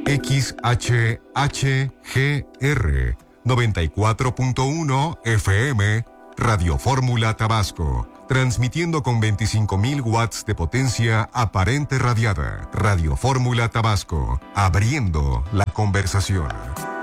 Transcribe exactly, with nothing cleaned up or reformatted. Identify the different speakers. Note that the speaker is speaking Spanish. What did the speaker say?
Speaker 1: X H H G R noventa y cuatro punto uno F M, Radio Fórmula Tabasco, transmitiendo con veinticinco mil watts de potencia aparente radiada. Radio Fórmula Tabasco, abriendo la conversación.